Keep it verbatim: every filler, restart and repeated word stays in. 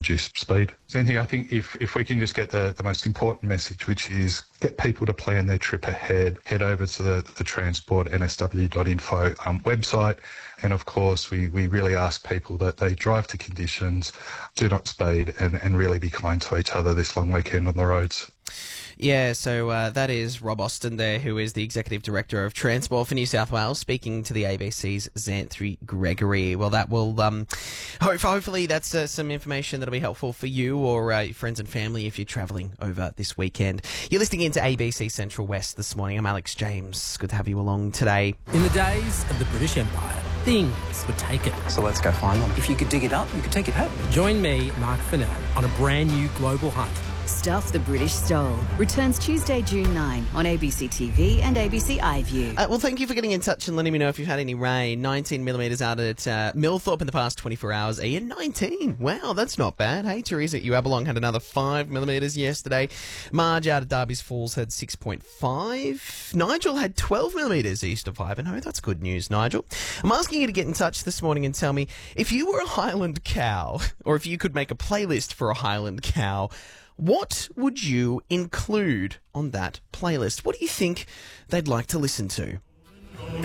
reduce speed. Same thing, I think if, if we can just get the, the most important message, which is get people to plan their trip ahead, head over to the, the transport n s w dot info um, website. And of course, we, we really ask people that they drive to conditions, do not speed, and, and really be kind to each other this long weekend on the roads. Yeah, so uh, that is Rob Austin there, who is the Executive Director of Transport for New South Wales, speaking to the A B C's Xanthri Gregory. Well, that will, um, ho- hopefully that's uh, some information that'll be helpful for you or uh, your friends and family if you're travelling over this weekend. You're listening into A B C Central West this morning. I'm Alex James. Good to have you along today. In the days of the British Empire, things were taken. So let's go find them. If you could dig it up, you could take it home. Join me, Mark Fennell, on a brand new global hunt. Stuff the British Stole returns Tuesday, June ninth on A B C T V and A B C iView. Uh, well, thank you for getting in touch and letting me know if you've had any rain. nineteen millimetres out at uh, Millthorpe in the past twenty-four hours. Ian, nineteen. Wow, that's not bad. Hey, Teresa at Uabalong had another five millimetres yesterday. Marge out at Darby's Falls had six point five. Nigel had twelve millimetres east of Ivanhoe. That's good news, Nigel. I'm asking you to get in touch this morning and tell me if you were a Highland cow, or if you could make a playlist for a Highland cow, what would you include on that playlist? What do you think they'd like to listen to?